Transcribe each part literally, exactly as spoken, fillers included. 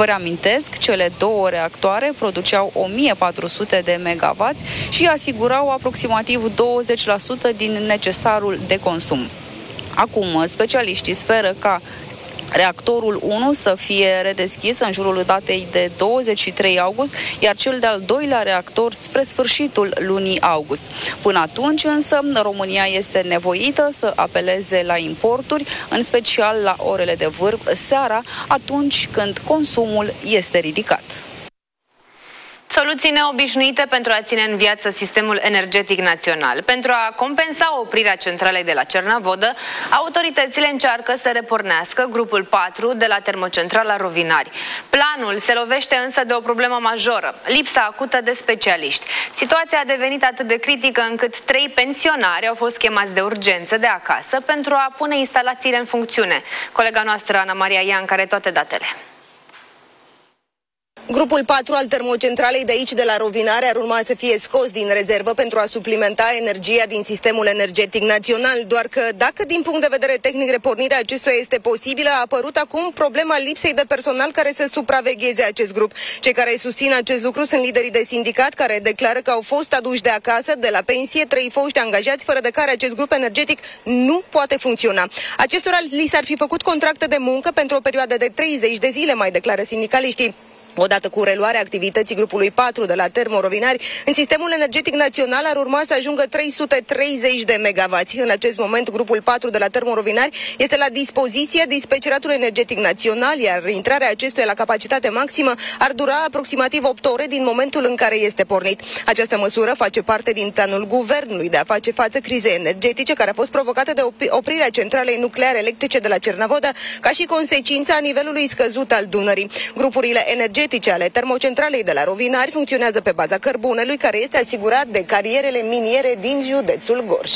Vă reamintesc, cele două reactoare produceau o mie patru sute de megavați și asigurau aproximativ douăzeci la sută din necesarul de consum. Acum, specialiștii speră ca reactorul unu să fie redeschis în jurul datei de douăzeci și trei august, iar cel de-al doilea reactor spre sfârșitul lunii august. Până atunci, însă, România este nevoită să apeleze la importuri, în special la orele de vârf seara, atunci când consumul este ridicat. Soluții neobișnuite pentru a ține în viață sistemul energetic național. Pentru a compensa oprirea centralei de la Cernavodă, autoritățile încearcă să repornească grupul patru de la termocentrala Rovinari. Planul se lovește însă de o problemă majoră, lipsa acută de specialiști. Situația a devenit atât de critică încât trei pensionari au fost chemați de urgență de acasă pentru a pune instalațiile în funcțiune. Colega noastră, Ana Maria Ian, are toate datele. Grupul patru al termocentralei de aici, de la Rovinari, ar urma să fie scos din rezervă pentru a suplimenta energia din sistemul energetic național. Doar că, dacă din punct de vedere tehnic repornirea acestuia este posibilă, a apărut acum problema lipsei de personal care să supravegheze acest grup. Cei care susțin acest lucru sunt liderii de sindicat, care declară că au fost aduși de acasă, de la pensie, trei foști angajați, fără de care acest grup energetic nu poate funcționa. Acestora li s-ar fi făcut contracte de muncă pentru o perioadă de treizeci de zile, mai declară sindicaliștii. Odată cu reluarea activității grupului patru de la Termo Rovinari, în sistemul energetic național ar urma să ajungă trei sute treizeci de megavați. În acest moment, grupul patru de la Termo Rovinari este la dispoziția dispeceratului energetic național, iar intrarea acestuia la capacitate maximă ar dura aproximativ opt ore din momentul în care este pornit. Această măsură face parte din planul guvernului de a face față crizei energetice, care a fost provocată de oprirea centralei nucleare electrice de la Cernavodă, ca și consecința nivelului scăzut al Dunării. Grupurile energetice ale termocentralei de la Rovinari funcționează pe baza cărbunelui, care este asigurat de carierele miniere din județul Gorj.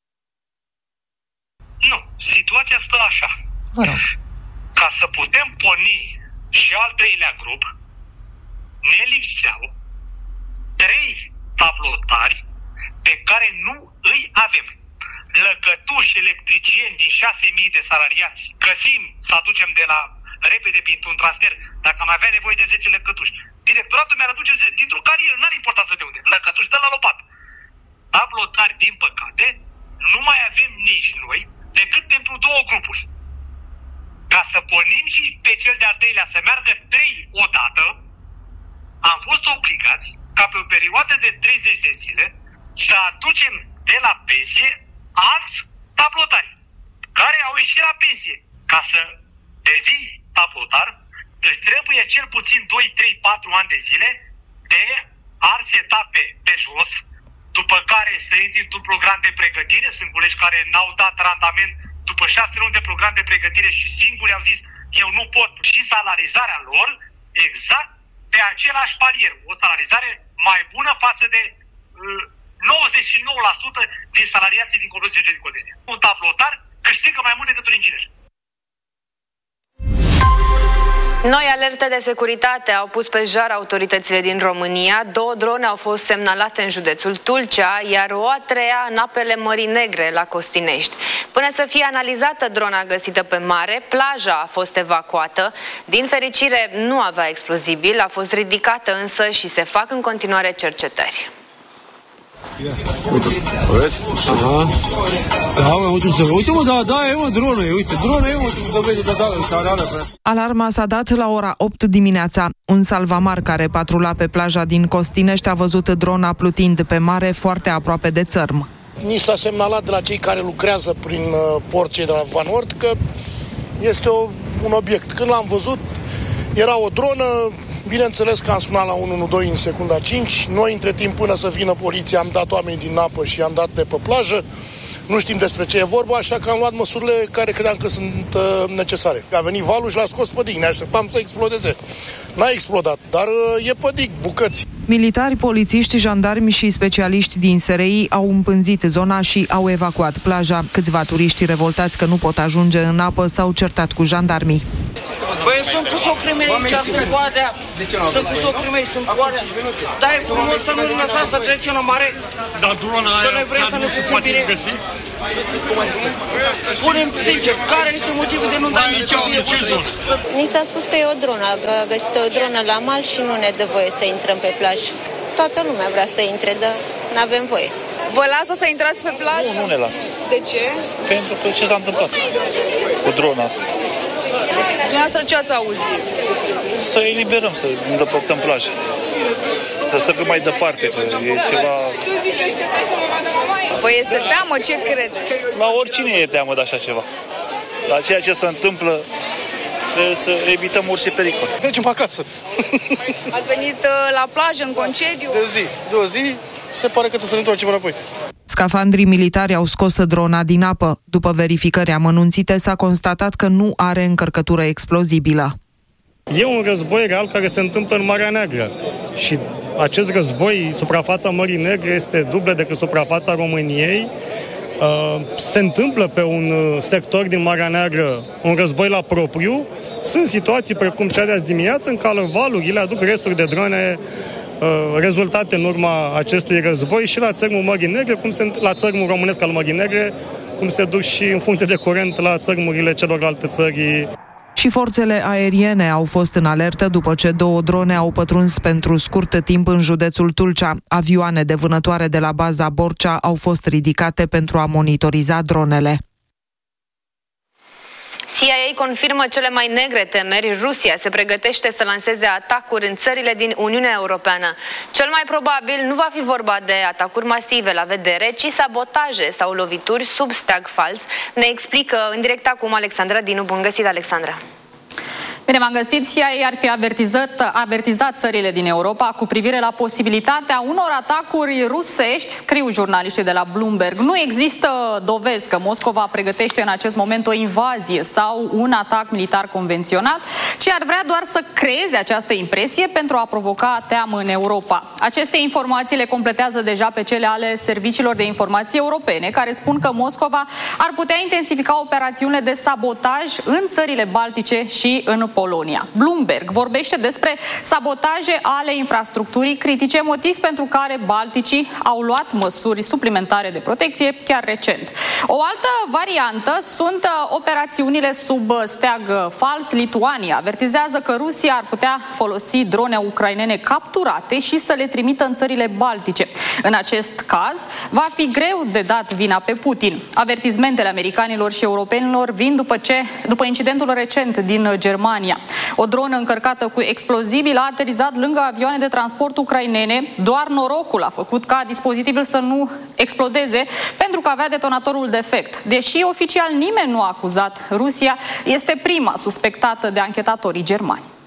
Nu, situația stă așa. Ca să putem porni și al treilea grup, ne lipseau trei tablotari pe care nu îi avem. Lăcătuși electricieni din șase mii de salariați găsim să aducem de la repede printr-un transfer, dacă am avea nevoie de zece lăcătuși. Directoratul mi-ar aduce dintr-o carieră, n-are importanță de unde. Lăcătuși, dă la lopată. Tablotari, din păcate, nu mai avem nici noi, decât pentru două grupuri. Ca să pornim și pe cel de-al treilea să meargă trei odată, am fost obligați ca pe o perioadă de treizeci de zile să aducem de la pensie alți tablotari care au ieșit la pensie. Ca să devii tablotar, îți trebuie cel puțin doi, trei, patru ani de zile de arse etape pe jos, după care să intri într-un program de pregătire. Sunt colegi care n-au dat randament după șase luni de program de pregătire și singuri au zis eu nu pot, și salarizarea lor exact pe același palier, o salarizare mai bună față de uh, nouăzeci și nouă la sută din salariații din Corporația de Codenie. Un tablotar câștigă mai mult decât un inginer. Noi alerte de securitate au pus pe jar autoritățile din România. Două drone au fost semnalate în județul Tulcea, iar o a treia în apele Mării Negre, la Costinești. Până să fie analizată drona găsită pe mare, plaja a fost evacuată. Din fericire, nu avea explozibil, a fost ridicată însă și se fac în continuare cercetări. Uite, vezi? Aha. Da, mă, uite, uite, mă, da, da, e, mă, dronă, e, uite, dronă, e, mă, dovede, da, da, care are. Alarma s-a dat la ora opt dimineața. Un salvamar care patrula pe plaja din Costinești a văzut drona plutind pe mare foarte aproape de țărm. Ni s-a semnalat de la cei care lucrează prin uh, port, cei de la Van Oort, că este o, un obiect. Când l-am văzut, era o dronă. Bineînțeles că am sunat la unu unu doi în secunda cinci. Noi, între timp, până să vină poliția, am dat oamenii din apă și am dat de pe plajă. Nu știm despre ce e vorba, așa că am luat măsurile care credeam că sunt uh, necesare. A venit valul și l-a scos pe dig, ne așteptam să explodeze. N-a explodat, dar uh, e pe dig, bucăți. Militari, polițiști, jandarmi și specialiști din S R I au împânzit zona și au evacuat plaja. Câțiva turiști revoltați că nu pot ajunge în apă s-au certat cu jandarmii. Băi, sunt cu socrii mei aici, sunt coadea, sunt cu socrii mei, sunt coadea. Dar e frumos să nu-i lăsați să trecem la mare. Dar drona aia, noi vrem să ne simțim bine. Spune-mi sincer, care este motivul de nu da aici, în ce zonă? Ni s-a spus că e o dronă, că a găsit o dronă la mal și nu ne dă voie să intrăm pe plajă. Toată lumea vrea să intre, dar nu avem voie. Vă lasă să intrați pe plajă? Nu, nu ne lasă. De ce? Pentru că ce s-a întâmplat cu drona asta? Dumneavoastră ce ați auzit? Să eliberăm, să îndepărtăm plaja. Să cât mai departe, că e ceva... Păi este teamă, ce crede? La oricine e teamă de așa ceva. La ceea ce se întâmplă, trebuie să evităm orice pericol. Mergem acasă. Ați venit la plajă, în concediu? De o zi, de o zi, se pare că trebuie să ne întoarcem înapoi. Scafandrii militari au scos drona din apă. După verificări amănunțite, s-a constatat că nu are încărcătură explozibilă. E un război real care se întâmplă în Marea Neagră și acest război, suprafața Mării Negre este dublă decât suprafața României. Se întâmplă pe un sector din Marea Neagră un război la propriu. Sunt situații precum cea de azi dimineață în care valurile aduc resturi de drone rezultate în urma acestui război și la țărmul Mării Negre, cum se, la țărmul românesc al Mării Negre, cum se duc și în funcție de curent la țărmurile celorlalte țări. Și forțele aeriene au fost în alertă după ce două drone au pătruns pentru scurt timp în județul Tulcea. Avioane de vânătoare de la baza Borcea au fost ridicate pentru a monitoriza dronele. C I A confirmă cele mai negre temeri. Rusia se pregătește să lanseze atacuri în țările din Uniunea Europeană. Cel mai probabil nu va fi vorba de atacuri masive la vedere, ci sabotaje sau lovituri sub steag fals. Ne explică în direct acum Alexandra Dinu. Bun găsit, Alexandra! Bine v-am găsit. C I A ar fi avertizat, avertizat țările din Europa cu privire la posibilitatea unor atacuri rusești, scriu jurnaliștii de la Bloomberg. Nu există dovezi că Moscova pregătește în acest moment o invazie sau un atac militar convenționat, ci ar vrea doar să creeze această impresie pentru a provoca teamă în Europa. Aceste informații le completează deja pe cele ale serviciilor de informații europene, care spun că Moscova ar putea intensifica operațiunile de sabotaj în țările baltice și în Polonia. Bloomberg vorbește despre sabotaje ale infrastructurii critice, motiv pentru care balticii au luat măsuri suplimentare de protecție chiar recent. O altă variantă sunt operațiunile sub steag fals. Lituania avertizează că Rusia ar putea folosi drone ucrainene capturate și să le trimită în țările baltice. În acest caz, va fi greu de dat vina pe Putin. Avertizmentele americanilor și europenilor vin după ce, după incidentul recent din Germania. O dronă încărcată cu explozibili a aterizat lângă avioane de transport ucrainene. Doar norocul a făcut ca dispozitivul să nu explodeze pentru că avea detonatorul defect. Deși oficial nimeni nu a acuzat Rusia, este prima suspectată de anchetatorii germani.